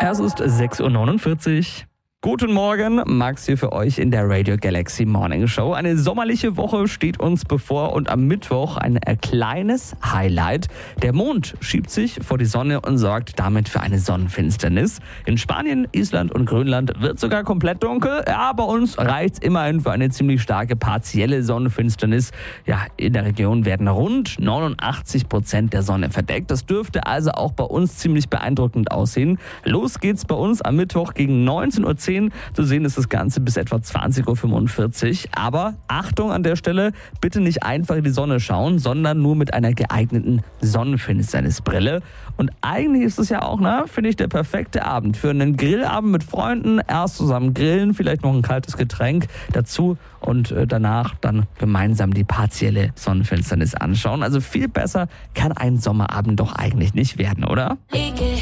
Es ist 6:49 Uhr. Guten Morgen, Max hier für euch in der Radio Galaxy Morning Show. Eine sommerliche Woche steht uns bevor und am Mittwoch ein kleines Highlight. Der Mond schiebt sich vor die Sonne und sorgt damit für eine Sonnenfinsternis. In Spanien, Island und Grönland wird sogar komplett dunkel. Ja, bei uns reicht's immerhin für eine ziemlich starke partielle Sonnenfinsternis. Ja, in der Region werden rund 89% der Sonne verdeckt. Das dürfte also auch bei uns ziemlich beeindruckend aussehen. Los geht's bei uns am Mittwoch gegen 19:10 Uhr. Zu sehen ist das Ganze bis etwa 20:45 Uhr. Aber Achtung an der Stelle, bitte nicht einfach in die Sonne schauen, sondern nur mit einer geeigneten Sonnenfinsternisbrille. Und eigentlich ist es ja auch, finde ich, der perfekte Abend für einen Grillabend mit Freunden. Erst zusammen grillen, vielleicht noch ein kaltes Getränk dazu und danach dann gemeinsam die partielle Sonnenfinsternis anschauen. Also viel besser kann ein Sommerabend doch eigentlich nicht werden, oder?